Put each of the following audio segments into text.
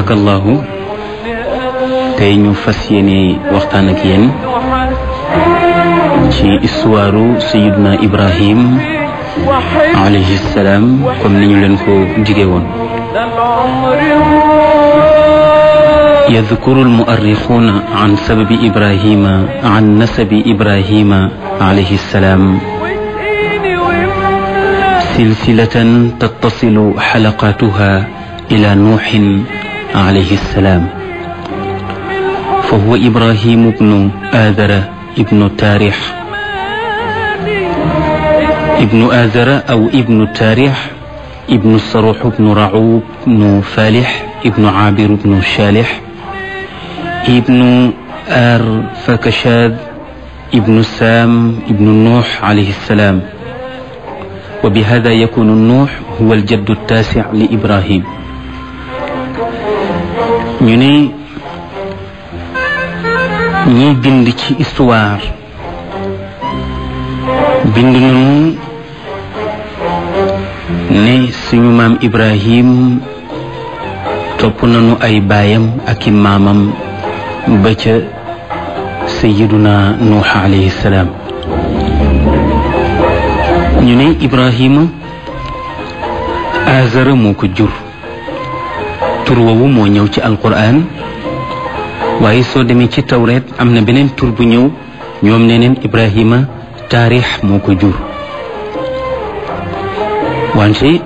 tabarakallahu tey ñu fas yéene waxtaan ak yéen ci histoire Sayyidina Ibrahim alayhi salaam comme ni ñu leen ko dige woon. يذكر المؤرخون عن سبب إبراهيم عن نسب إبراهيم عليه السلام سلسلة تتصل حلقاتها إلى نوح عليه السلام، فهو إبراهيم بن آذر ابن تاريح ابن آذر أو ابن تاريح ابن الصروح بن رعوب بن فالح ابن عابر بن شالح ابن فكشاد ابن سام ابن نوح عليه السلام، وبهذا يكون النوح هو الجد التاسع لإبراهيم. ñu ne ñi bind ci histoire bind nañu ne suñu maam Ibrahim topp nañu ay baayam ak i maamam ba ca Sayyiduna Nuux alayhi salaam. ñu ne Ibrahima Azara moo ko jur, tur woowu moo ñëw ci alquran, waaye soo demee ci tawreet am na beneen tur bu ñëw, ñoom nee neen Ibrahima taarix moo ko jur. wante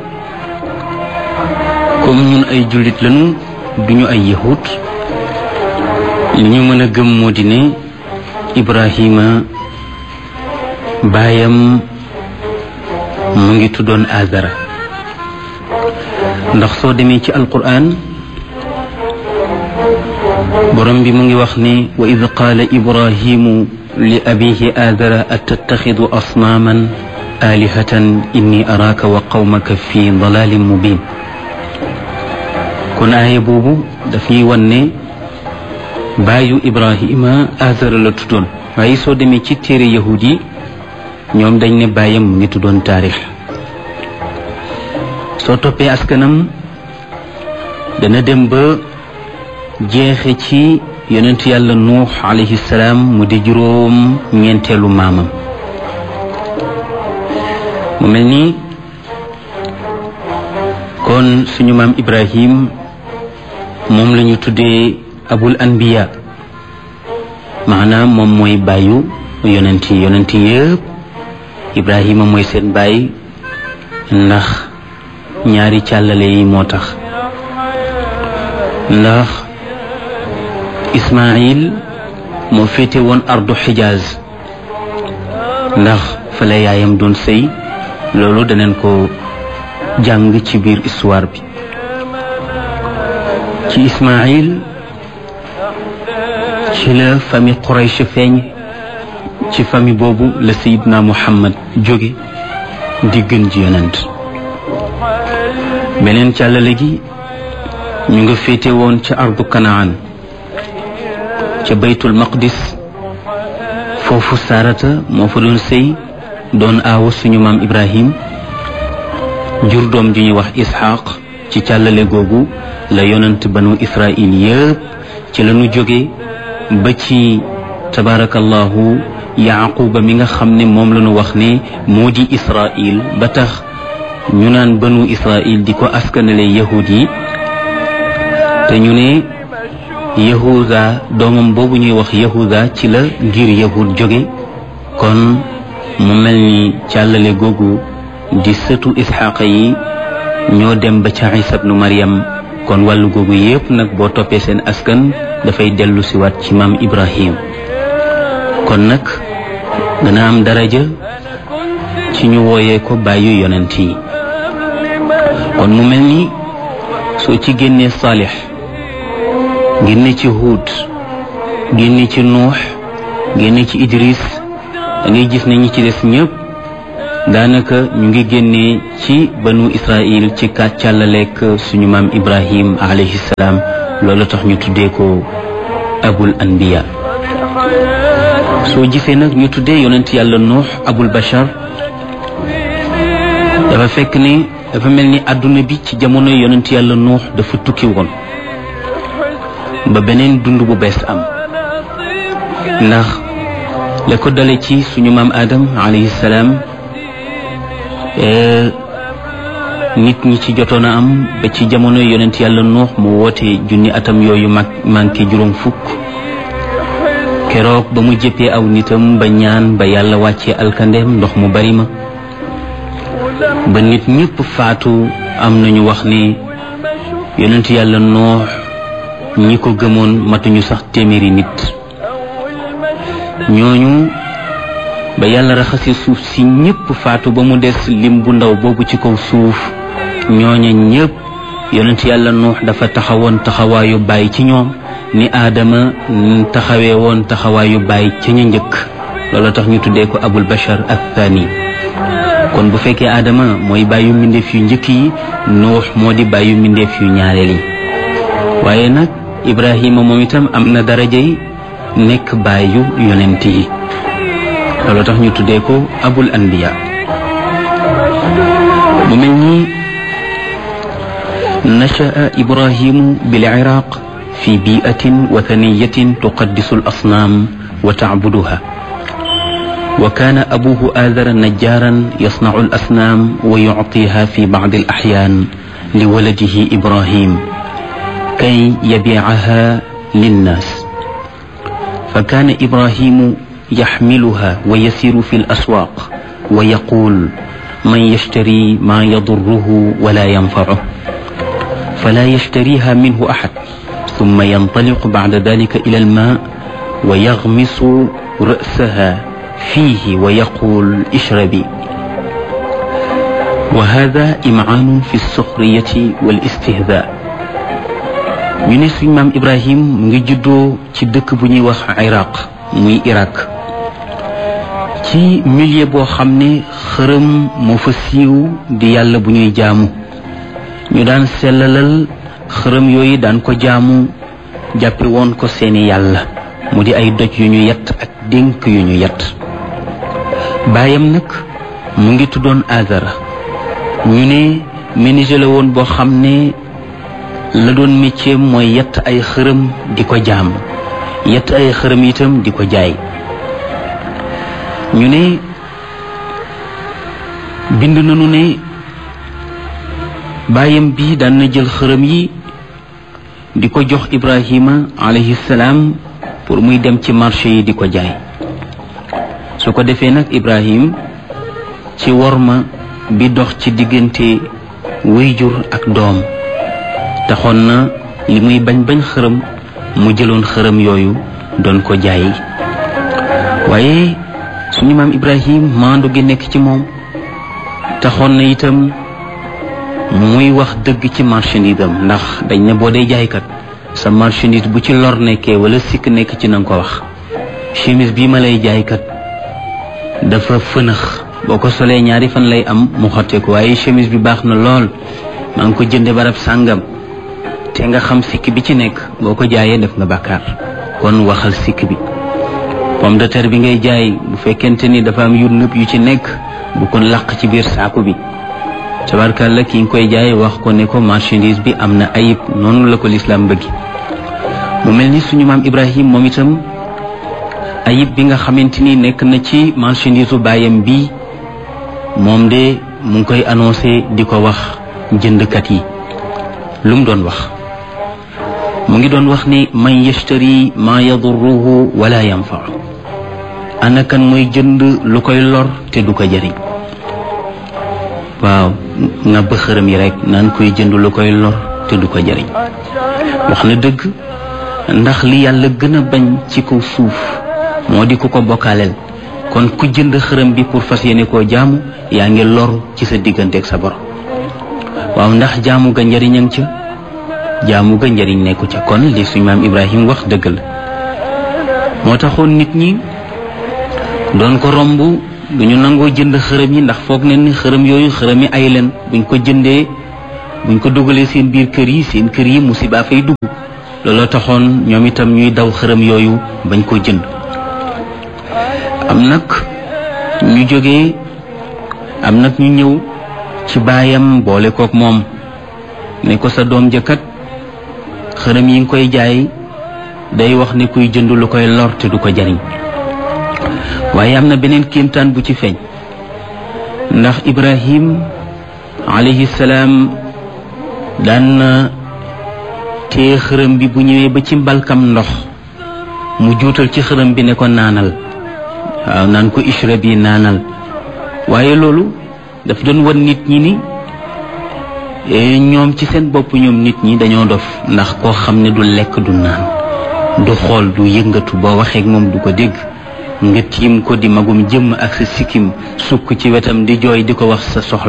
comme ñun ay jullit lañu duñu ay yahut, li ñu mën a gëm moo di ne Ibrahima baayam mu ngi tuddoon Azara, ndax soo demee ci alquran borom bi mu ngi wax ne wa id qaala Ibrahimu li abihi Azara atattaxidu asnaaman alihatan inni araaka wa qawmaka fi dalalin mubin. kon aaya boobu dafay wan ne baayu Ibrahima Azara la tuddoon, waaye soo demee ci téere yahud yi ñoom dañ ne baayam mu ngi tuddoon taarix. soo toppee askanam dana dem ba jeexe ci yonent yàlla Nuux alayhi salaam mu di juróom ñeenteelu maamam. mu mel ni kon suñu maam Ibrahim moom la ñu tuddee abul anbiya, maanaam moom mooy baayu yonent yëpp. Ibrahima mooy seen baay ndax ñaari càllale yi moo tax, ndax Ismaïl moo féete woon ardu Xijaaz, ndax fa la yaayam doon sëy. loolu daneen ko jàng ci biir histoire bi. ci Ismaïl ci la famille Quraysh feeñ, ci famille boobu la Sayyidna Muhammad jóge di gën ji yonent. beneen càllale gi ñu nga féete woon ca ardu Kanaan ca baytul maqdis, foofu Sarata moo fa doon sëy, doon aawa suñu maam Ibrahim, jur doom ju ñuy wax Isxaaq. ci càllale googu la yonent banu Israil yëpp ci la ñu jóge ba ci tabarakallahu Yaquba mi nga xam ne moom la ñu wax ne moo di Israil, ba tax ñu naan banu Israil di ko askanale yahud yi. te ñu ne Yahuda doomam boobu ñuy wax Yahuda ci la ngir yahud jóge. kon mu mel ni càllale googu di sëtu Isxaaqa yi ñoo dem ba ca Isa ibnu Maryam. kon wàllu googu yépp nag boo toppee seen askan dafay dellu si waat ci maam Ibrahim. kon nag dana am daraja ci ñu wooyee ko bàyyu yonent yi. kon mu mel ni soo ci génnee Saalix, génne ci Huud, génne ci Nuux, génne ci Idris, da ngay gis ne ñi ci des ñëpp daanaka ñu ngi génnee ci banu Israil ci kàccàllaleek suñu maam Ibrahim alayhi salaam. loolu tax ñu tuddee ko abul anbiya. soo gisee nag ñu tuddee yonent yàlla Nuux abul bashar, dafa fekk ni dafa mel ni àdduna bi ci jamono yonent yàlla Nuux dafa tukki woon. ba beneen dund bu bees am ndax la ko dale ci suñu maam Adam alayhi salaam nit ñi ci jotoon a am ba ci jamono yonent yàlla Nuux mu woote junni atam yooyu manqué juróom fukk keroog ba mu jëppee aw nitam ba ñaan ba yàlla wàccee alkandeem ndox mu bari ma ba nit ñépp faatu am nañu wax ni yonent yàlla Nuux ñi ko gëmoon matuñu sax téeméeri nit ñooñu ba yàlla raxasi suuf si ñépp faatu ba mu des lim bu ndaw boobu ci kaw suuf ñooña ñépp yonent yàlla Nuux dafa taxawoon taxawaayu baay ci ñoom ni Aadama taxawee woon taxawaayu baay ca ña njëkk loolu tax ñu tuddee ko abul bashar athani kon bu fekkee Aadama mooy bàyyu mbindeef yu njëkk yi Nuux moo di bàyyu mbindeef yu ñaareel yi waaye nag Ibrahima moom itam am na darajay nekk bàyyu yonent yi loolu tax ñu tuddee ko abul anbiya mu mel ni nasha'a Ibrahimu bil Iraq fi bi'atin wathaniyatin tuqaddisu al asnaam wa ta'buduha wa kaana abuhu aadara najjaaran yasna'u al asnaam wa yu'tiha fi ba'd al ahyaan li waladihi Ibrahim kay yabi'aha linnaas fa kaana Ibrahimu yaxmiluha wa yasiru fi al-aswaaq wa yaquul man yashtari maa yadurruhu wala yanfacuhu falaa yashtariha minhu axad summa yantaliqu bacda dalika ila al-maa wa yaxmisu ra'saha fiihi wa yaquul ishrabi wa haadaa imcaanun fi as-suxriyati wal-istihzaa ñu ne suñ maam Ibrahim mu ngi juddoo ci dëkk bu ñuy wax Iraq muy Irak ci milieu boo xam ne xërëm moo fa siiw di yàlla bu ñuy jaamu ñu daan sellalal xërëm yooyu daan ko jaamu jàppe woon ko seeni yàlla mu di ay doj yu ñu yett ak dénk yu ñu yett baayam nag mu ngi tuddoon Azara ñu ne menuisier la woon boo xam ne la doon métier mooy yett ay xërëm di ko jaam yett ay xërëm itam di ko jaay ñu ne bind nañu ne baayam bi daan na jël xërëm yi di ko jox Ibrahima alayhi salaam pour muy dem ci marché yi di ko jaay su ko defee nag Ibrahim ci worma bi dox ci diggante wayjur ak doom taxoon na li muy bañ xërëm mu jëloon xërëm yooyu doon ko jaay waaye suñu maam Ibrahim maandu gi nekk ci moom taxoon na itam muy wax dëgg ci marchandise am ndax dañ ne boo dee jaaykat sa marchandise bu ci lor nekkee wala sikk nekk ci nanga ko wax chemise bii ma lay jaaykat dafa fënax boo ko solee ñaari fan lay am mu xotteeku waaye chemise bi baax na lool maa ngi ko jënde barab sàngam te nga xam sikk bi ci nekk boo ko jaayee def nga bàkkaar kon waxal sikk bi pomme de terre bi ngay jaay bu fekkente ni dafa am yu nëb yu ci nekk bu ko làq ci biir saako bi tabarkalla ki nga koy jaay wax ko ne ko marchandise bi am na ayib noonu la ko lislaam bëgg mu mel ni suñu maam Ibrahim moom itam ayib bi nga xamante ni nekk na ci marchandise u baayam bi moom de mu ngi koy annoncé di ko wax jëndkat yi lu mu doon wax mu ngi doon wax ni man yashtari ma yadurruhu wala yanfa'u ana kan mooy jënd lu koy lor te du ko jëriñ waaw nga bëxëram yi rek naan koy jënd lu koy lor te du ko jëriñ wax na dëgg ndax li yàlla gën a bañ ci kaw suuf moo di ku ko bokkaaleel kon ku jënd xërëm bi pour fas yéene koo jaamu yaa ngi lor ci sa digganteeg sa borom waaw ndax jaamu ga njëriñam ca jaamu ga njëriñ nekku ca kon li suñu maam Ibrahim wax dëgg la moo taxoon nit ñi doon ko romb duñu nangoo jënd xërëm yi ndax foog nañ ni xërëm yooyu xërëm yi ay leen buñ ko jëndee buñ ko dugalee seen biir kër yi musiba fay dugg looloo taxoon ñoom itam ñuy daw xërëm yooyu bañ ko jënd am nag ñu ñëw ci baayam boole kook moom ne ko sa doom jëkkat xërëm yi nga koy jaay day wax ne kuy jënd lu koy lor te du ko jariñ waaye am na beneen kéemtaan bu ci feeñ ndax Ibrahim alayhi salaam daan na téye xërëm bi bu ñëwee ba ci mbalkam ndox mu juutal ci xërëm bi ne ko naanal waaw naan ko ishrabi naanal waaye loolu daf doon wan nit ñi ni ñoom ci seen bopp ñoom nit ñi dañoo dof ndax koo xam ne du lekk du naan du xool du yëngatu boo waxeek moom du ko dégg nga tiim ko di magum jëmm ak sa sikkim sukk ci wetam di jooy di ko wax sa soxla